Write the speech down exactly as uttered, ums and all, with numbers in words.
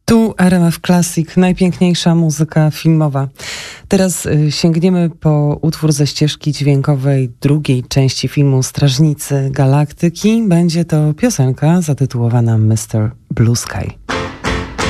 Tu R M F Classic, najpiękniejsza muzyka filmowa. Teraz y, sięgniemy po utwór ze ścieżki dźwiękowej drugiej części filmu Strażnicy Galaktyki. Będzie to piosenka zatytułowana mister Blue Sky.